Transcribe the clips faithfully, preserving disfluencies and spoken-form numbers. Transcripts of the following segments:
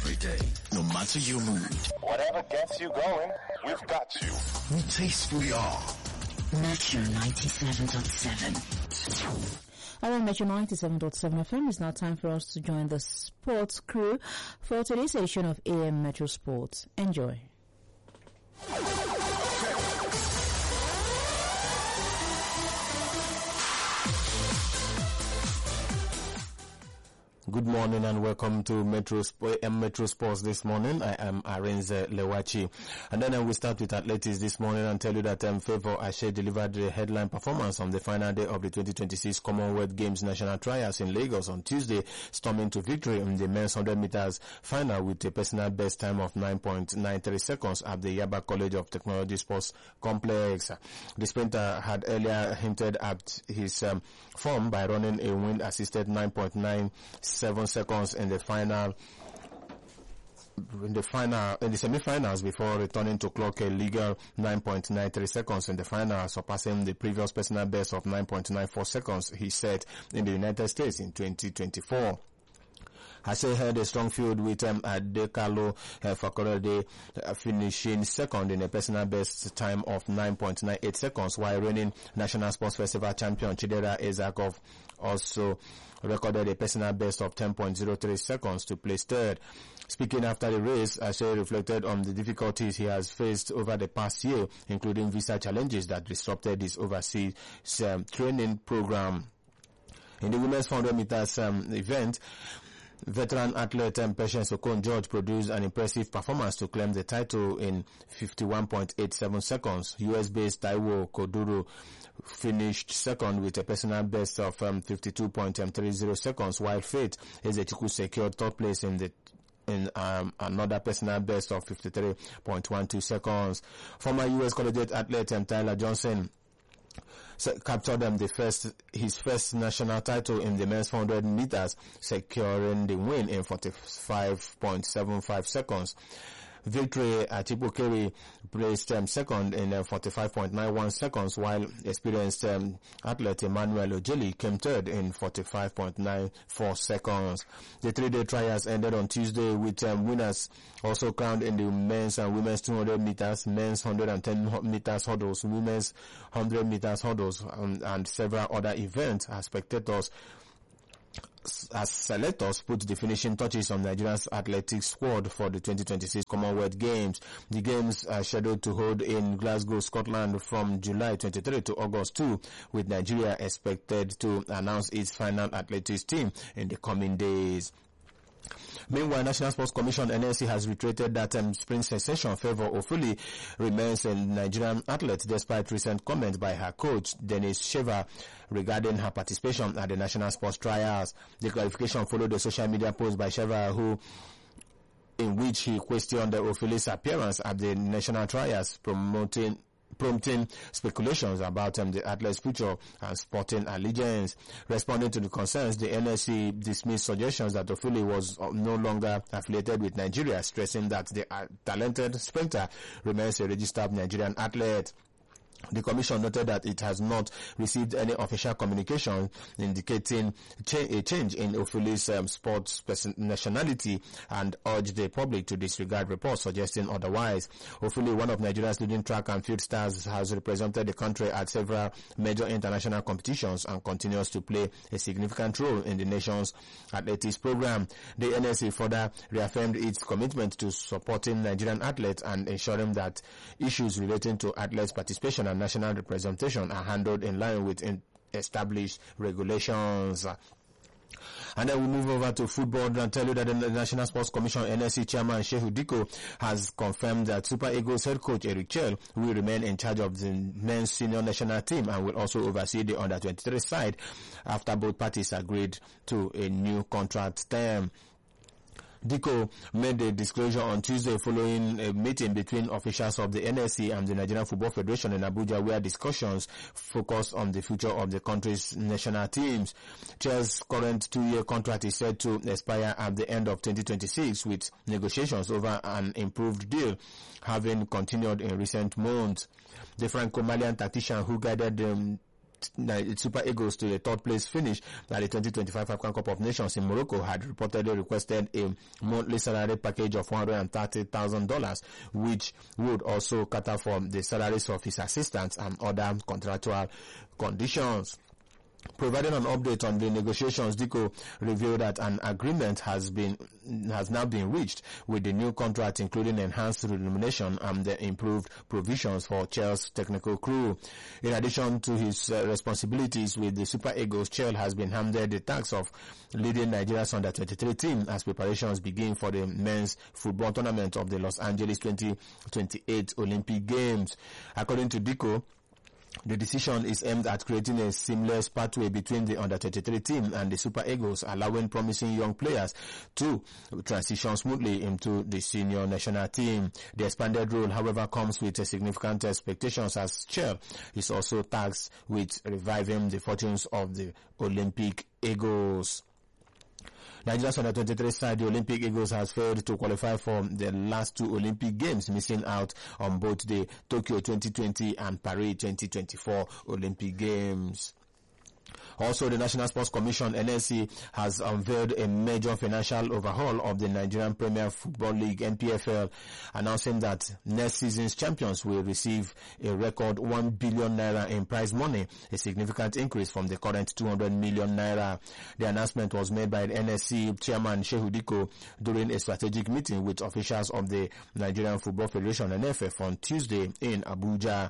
every day, no matter your mood. Whatever gets you going, we've got you. We tastefully are. Metro ninety-seven point seven. Our Metro ninety-seven point seven F M is now time for us to join the sports crew for today's edition of A M Metro Sports. Enjoy. Good morning and welcome to Metro, Sp- Metro Sports this morning. I am Arenze Lewachi. And then uh, we start with athletics this morning and tell you that um, Favour Ashe delivered the headline performance on the final day of the twenty twenty-six Commonwealth Games National Trials in Lagos on Tuesday, storming to victory in the men's one hundred meters final with a personal best time of nine point nine three seconds at the Yaba College of Technology Sports Complex. The sprinter had earlier hinted at his um, form by running a wind-assisted nine point nine seven seconds in the final in the final in the semi-finals before returning to clock a legal nine point nine three seconds in the final, surpassing the previous personal best of nine point nine four seconds he set in the United States in twenty twenty-four. Ashe had a strong field with um, Adekalo uh, Fakorede uh, finishing second in a personal best time of nine point nine eight seconds, while reigning National Sports Festival champion Chidera Ezakov also recorded a personal best of ten point zero three seconds to place third. Speaking after the race, Ashe reflected on the difficulties he has faced over the past year, including visa challenges that disrupted his overseas um, training program. In the women's four hundred meters um, event, veteran athlete um, Patience Okon George produced an impressive performance to claim the title in fifty-one point eight seven seconds. U S-based Taiwo Koduru finished second with a personal best of um, fifty-two point three zero seconds, while Faith Ezechiku secured third place in the in um, another personal best of fifty-three point one two seconds. Former U S collegiate athlete um, Tyler Johnson captured um, the first his first national title in the men's four hundred meters, securing the win in forty-five point seven five seconds. Victory at Ipokeri placed um, second in uh, forty-five point nine one seconds, while experienced um, athlete Emmanuel Ojeli came third in forty-five point nine four seconds. The three-day trials ended on Tuesday with um, winners also crowned in the men's and women's two hundred meters, men's one hundred ten meters hurdles, women's one hundred meters hurdles, um, and several other events as spectators as selectors put the finishing touches on Nigeria's athletics squad for the twenty twenty-six Commonwealth Games. The games are scheduled to hold in Glasgow, Scotland from July twenty-third to August second, with Nigeria expected to announce its final athletics team in the coming days. Meanwhile, National Sports Commission N S C has reiterated that um, spring sensation Favour Ofuli remains a Nigerian athlete despite recent comments by her coach Dennis Sheva regarding her participation at the National Sports Trials. The clarification followed a social media post by Sheva who in which he questioned Ofuli's appearance at the National Trials, promoting prompting speculations about um, the athlete's future and sporting allegiance. Responding to the concerns, the N S C dismissed suggestions that Ofuli was uh, no longer affiliated with Nigeria, stressing that the uh, talented sprinter remains a registered Nigerian athlete. The Commission noted that it has not received any official communication indicating cha- a change in Ofuli's um, sports person- nationality and urged the public to disregard reports suggesting otherwise. Ofuli, one of Nigeria's leading track and field stars, has represented the country at several major international competitions and continues to play a significant role in the nation's athletics program. The N S C further reaffirmed its commitment to supporting Nigerian athletes and ensuring that issues relating to athletes' participation and national representation are handled in line with in established regulations. And then we move over to football and tell you that the National Sports Commission N S C chairman Shehu Diko has confirmed that Super Eagles head coach Eric Chell will remain in charge of the men's senior national team and will also oversee the under twenty-three side after both parties agreed to a new contract term. Diko made the disclosure on Tuesday following a meeting between officials of the N S C and the Nigerian Football Federation in Abuja, where discussions focused on the future of the country's national teams. Chell's current two-year contract is set to expire at the end of twenty twenty-six, with negotiations over an improved deal having continued in recent months. The Franco-Malian tactician who guided the Super Eagles to the third place finish at the twenty twenty-five African Cup of Nations in Morocco had reportedly requested a monthly salary package of one hundred thirty thousand dollars, which would also cater for the salaries of his assistants and other contractual conditions. Providing an update on the negotiations, Diko revealed that an agreement has been has now been reached with the new contract, including enhanced remuneration and the improved provisions for Chel's technical crew. In addition to his uh, responsibilities with the Super Eagles, Chel has been handed the task of leading Nigeria's under twenty-three team as preparations begin for the men's football tournament of the Los Angeles twenty twenty-eight Olympic Games. According to Diko, the decision is aimed at creating a seamless pathway between the under twenty-three team and the Super Eagles, allowing promising young players to transition smoothly into the senior national team. The expanded role, however, comes with a significant expectations, as Chel is also tasked with reviving the fortunes of the Olympic Eagles. Nigeria's under twenty-three side, the Olympic Eagles, has failed to qualify for the last two Olympic Games, missing out on both the Tokyo twenty twenty and Paris twenty twenty-four Olympic Games. Also, the National Sports Commission, N S C, has unveiled a major financial overhaul of the Nigerian Premier Football League, N P F L, announcing that next season's champions will receive a record one billion naira in prize money, a significant increase from the current two hundred million naira. The announcement was made by the N S C chairman Shehu Diko during a strategic meeting with officials of the Nigerian Football Federation, N F F, on Tuesday in Abuja.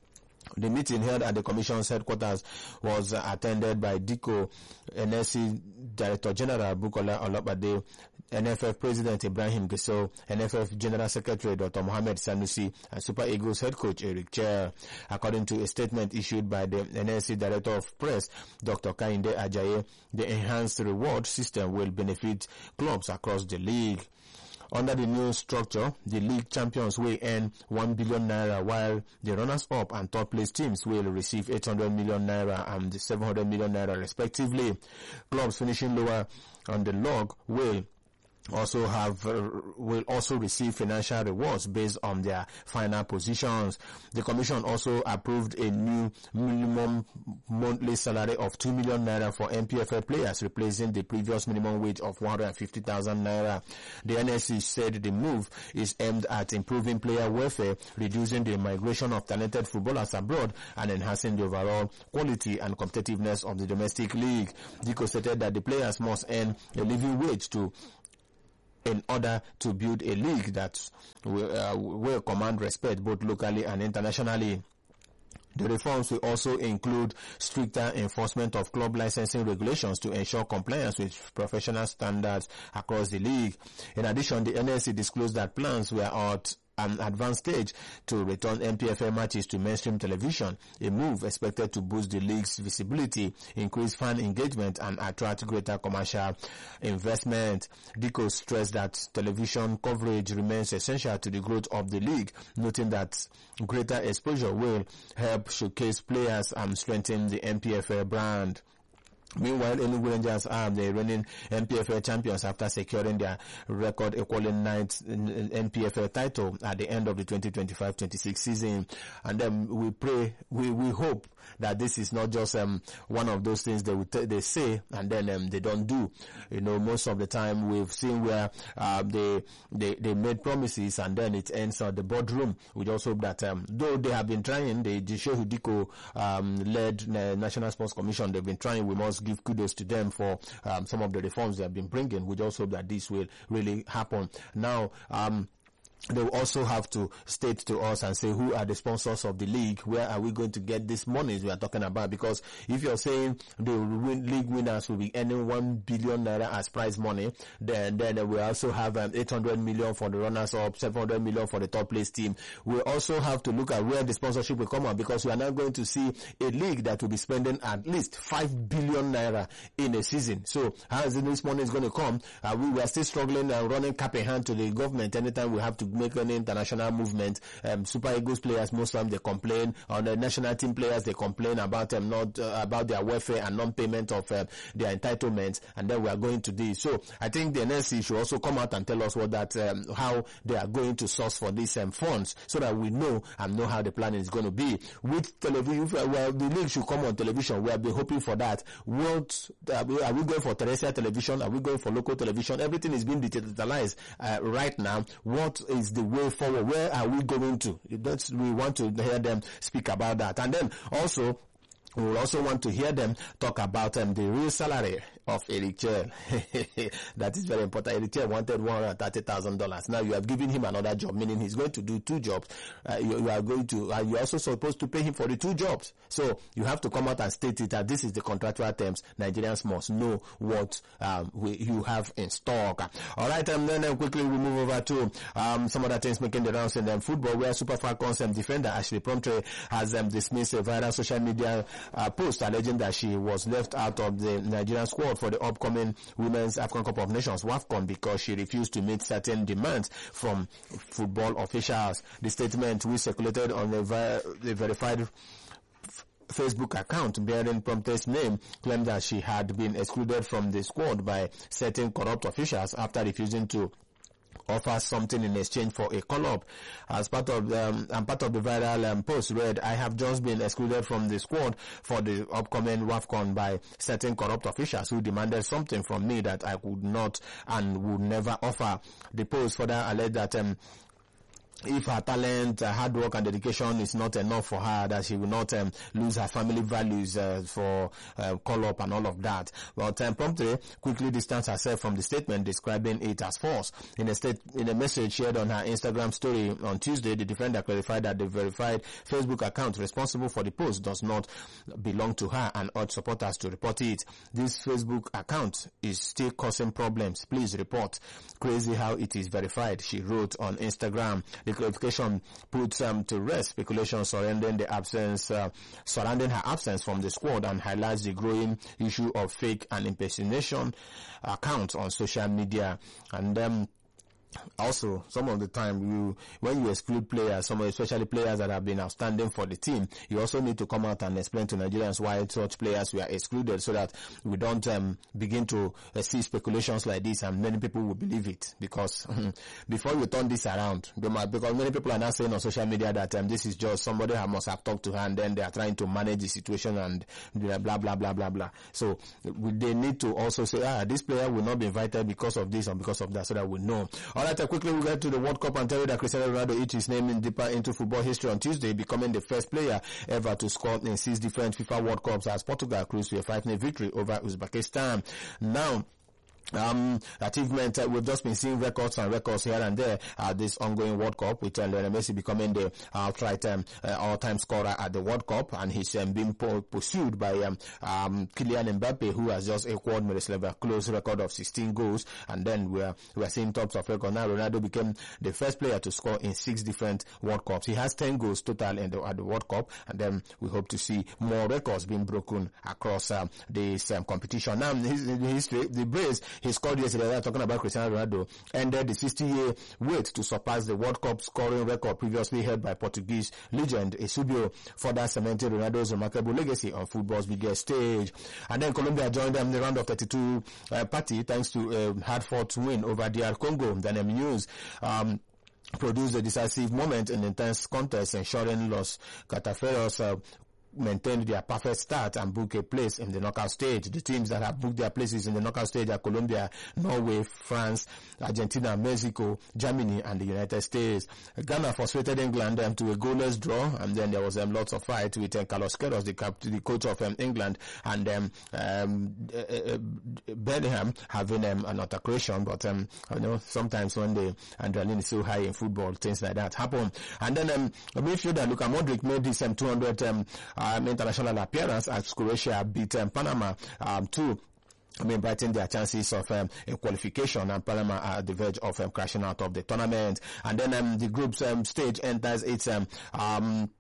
The meeting held at the Commission's headquarters was uh, attended by Diko, N S C Director General Bukola Olopade, N F F President Ibrahim Gesso, N F F General Secretary Doctor Mohamed Sanusi, and Super Eagles head coach Eric Chair. According to a statement issued by the N S C Director of Press, Doctor Kainde Ajaye, the enhanced reward system will benefit clubs across the league. Under the new structure, the league champions will earn one billion naira, while the runners-up and third-place teams will receive eight hundred million naira and seven hundred million naira respectively. Clubs finishing lower on the log will also have uh, will also receive financial rewards based on their final positions. The Commission also approved a new minimum monthly salary of two million naira for N P F L players, replacing the previous minimum wage of one hundred fifty thousand naira. The N S C said the move is aimed at improving player welfare, reducing the migration of talented footballers abroad, and enhancing the overall quality and competitiveness of the domestic league. Diko stated that the players must earn a living wage to in order to build a league that will, uh, will command respect both locally and internationally. The reforms will also include stricter enforcement of club licensing regulations to ensure compliance with professional standards across the league. In addition, the N S C disclosed that plans were at an advanced stage to return N P F L matches to mainstream television, a move expected to boost the league's visibility, increase fan engagement, and attract greater commercial investment. Diko stressed that television coverage remains essential to the growth of the league, noting that greater exposure will help showcase players and strengthen the N P F L brand. Meanwhile, Enugu Rangers are the reigning N P F L champions after securing their record equaling ninth N P F L title at the end of the twenty twenty-five twenty-six season. And then we pray, we, we hope that this is not just um, one of those things they t- they say and then um, they don't do. You know, most of the time we've seen where uh, they, they they made promises and then it ends at the boardroom. We just hope that um, though they have been trying, the Shehu Diko um, led uh, National Sports Commission, they've been trying. We must give kudos to them for um, some of the reforms they have been bringing. We just hope that this will really happen. Now, um, they will also have to state to us and say who are the sponsors of the league, where are we going to get this money we are talking about, because if you're saying the win, league winners will be earning one billion naira as prize money, then then we also have um, eight hundred million for the runners up, seven hundred million for the top place team. We also have to look at where the sponsorship will come out, because we are now going to see a league that will be spending at least five billion naira in a season. So how is this money is going to come? Uh, we, we are still struggling and uh, running cap in hand to the government anytime we have to make any international movement. Um, Super Eagles players, most of them, they complain. On the national team players, they complain about them um, not uh, about their welfare and non-payment of uh, their entitlements, and then we are going to this. So I think the N S C should also come out and tell us what that um, how they are going to source for these um, funds, so that we know and know how the plan is going to be. With television, well, the league should come on television. We have been hoping for that. What are we, are we going for terrestrial television? Are we going for local television? Everything is being digitalized uh, right now. What is the way forward? Where are we going to? That's, we want to hear them speak about that. And then also, we will also want to hear them talk about um, the real salary of Eric Chell. That is very important. Eric Chell wanted one hundred thirty thousand dollars. Now you have given him another job, meaning he's going to do two jobs. Uh, you, you are going to, uh, you're also supposed to pay him for the two jobs. So you have to come out and state it that this is the contractual terms. Nigerians must know what um, we, you have in stock. All right, and then uh, quickly we move over to um, some other things making the rounds in um, football, where Super Falcons um, defender Ashley Plumtree has um, dismissed a viral social media uh, post alleging that she was left out of the Nigerian squad for the upcoming Women's African Cup of Nations, WAFCON, because she refused to meet certain demands from football officials. The statement, which circulated on the, ver- the verified f- Facebook account bearing Plumtree's name, claimed that she had been excluded from the squad by certain corrupt officials after refusing to offer something in exchange for a call-up. As part of the, um, and part of the viral um, post read, I have just been excluded from the squad for the upcoming WAFCON by certain corrupt officials who demanded something from me that I could not and would never offer. The post further alleged that um, if her talent, uh, hard work and dedication is not enough for her, that she will not um, lose her family values uh, for uh, call-up and all of that. But um, Plumtree quickly distanced herself from the statement, describing it as false. In a state, in a message shared on her Instagram story on Tuesday, the defender clarified that the verified Facebook account responsible for the post does not belong to her and urged supporters to report it. This Facebook account is still causing problems. Please report. Crazy how it is verified, she wrote on Instagram. The clarification puts um, to rest speculation surrounding the absence, uh, surrounding her absence from the squad, and highlights the growing issue of fake and impersonation accounts on social media. And um, also, some of the time, you when you exclude players, some especially players that have been outstanding for the team, you also need to come out and explain to Nigerians why such players were excluded, so that we don't um, begin to uh, see speculations like this, and many people will believe it. Because before you turn this around, because many people are now saying on social media that um, this is just somebody who must have talked to her, and then they are trying to manage the situation and blah blah blah blah blah blah. So they need to also say, ah, this player will not be invited because of this and because of that, so that we know. All right, uh, quickly we'll get to the World Cup and tell you that Cristiano Ronaldo etched his name in deeper into football history on Tuesday, becoming the first player ever to score in six different FIFA World Cups as Portugal cruised to a five nil victory over Uzbekistan. Now, Um, achievement, uh, we've just been seeing records and records here and there at this ongoing World Cup, with uh, Lionel Messi becoming the outright um, uh, all-time scorer at the World Cup, and he's um, being po- pursued by um, um, Kylian Mbappe, who has just equaled Miroslav Klose's record of sixteen goals, and then we're we're seeing tops of record. Now Ronaldo became the first player to score in six different World Cups. He has ten goals total in the, at the World Cup, and then we hope to see more records being broken across um, this um, competition. Now, his, his history, the brace he scored yesterday, we are talking about Cristiano Ronaldo, ended the sixty-year wait to surpass the World Cup scoring record previously held by Portuguese legend Eusebio, further cementing Ronaldo's remarkable legacy on football's biggest stage. And then Colombia joined them in the round of thirty-two uh, party thanks to a hard-fought win over D R Congo. Then M News um, produced a decisive moment in intense contest, ensuring Los Cataferos uh, maintained their perfect start and booked a place in the knockout stage. The teams that have booked their places in the knockout stage are Colombia, Norway, France, Argentina, Mexico, Germany, and the United States. Ghana frustrated England um, to a goalless draw, and then there was um, lots of fight with um, Carlos Queiroz, the, cap- the coach of um, England, and um, um, uh, uh, Bellingham having um, an altercation. But um, you know, sometimes when the adrenaline is so high in football, things like that happen. And then um, midfielder Luka Modric made this um, two hundred um, Um, international appearance as Croatia beat um, Panama um, two. I mean, brightening their chances of um, a qualification, and Panama are at the verge of um, crashing out of the tournament. And then um, the group's um, stage enters its um, um,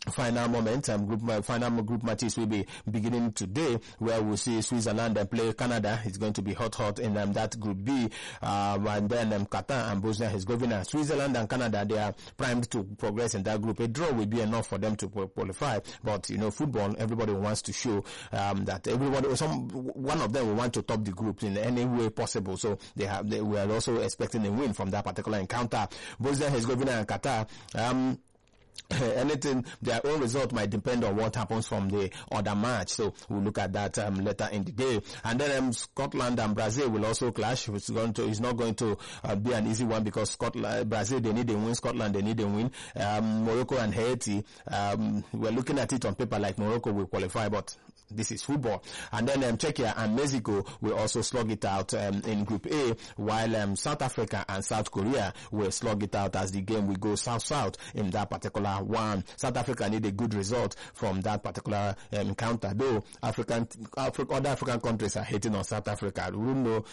final moment, um, group uh, final group matches will be beginning today, where we'll see Switzerland and play Canada. It's going to be hot, hot in um, that Group B, um, and then um, Qatar and Bosnia Herzegovina. Switzerland and Canada, they are primed to progress in that group. A draw will be enough for them to qualify, but you know, football, everybody wants to show um, that everybody, some one of them will want to top the group in any way possible. So they have, they, we are also expecting a win from that particular encounter. Bosnia Herzegovina and Qatar. Um, Anything, their own result might depend on what happens from the other match. So we'll look at that um, later in the day. And then um, Scotland and Brazil will also clash. It's going to, it's not going to uh, be an easy one, because Scotland, Brazil, they need a win. Scotland, they need a win. Um, Morocco and Haiti, um, we're looking at it on paper like Morocco will qualify, but this is football. And then um, Czechia and Mexico will also slug it out um, in Group A, while um, South Africa and South Korea will slug it out as the game will go south-south in that particular one. South Africa need a good result from that particular um, encounter, though African, Afri- other African countries are hating on South Africa. We don't know,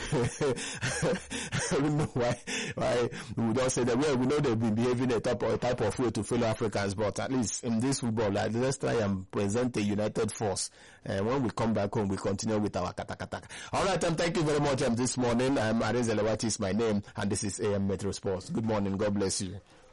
we don't know why, why we don't say that. Well, we know they've been behaving a type, of, a type of way to fellow Africans, but at least in this football, like, let's try and present a united force. Uh, when we come back home, we continue with our katakataka. All right, um, thank you very much um, this morning. Um, Arinze Lewachi is my name, and this is A M Metro Sports. Good morning. God bless you.